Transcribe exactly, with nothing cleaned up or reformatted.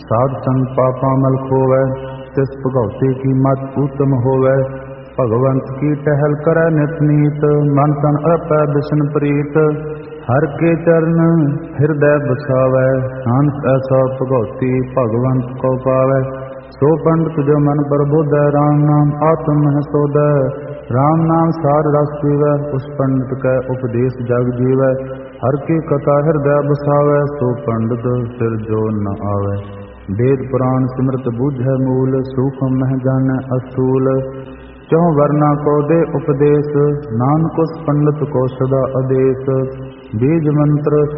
साध संग पापा मल खोवै, तिस भगवती की मत उत्तम होवै। भगवंत की टहल करੈ नित नीत, मन तन अर्पै बिशन प्रीत। हर के चरण हृदय बसावै, नानक ऐसा भगवती भगवंत को पावै। सो पंडित जो मन प्रबोधै, राम नाम आत्म है सोधै। राम नाम सार रस पीवै, उस पंडित कै उपदेश जग जीवै। हर की कथा हृदय बसावै, सो पंडित सिर जो न आवै। वेद पुराण सिमरत बूझै मूल, सूक्ष्म मह जानै अस्थूल। चौं वर्णा को दे उपदेश, नानक उस पंडित को सदा आदेश। बीज मंत्र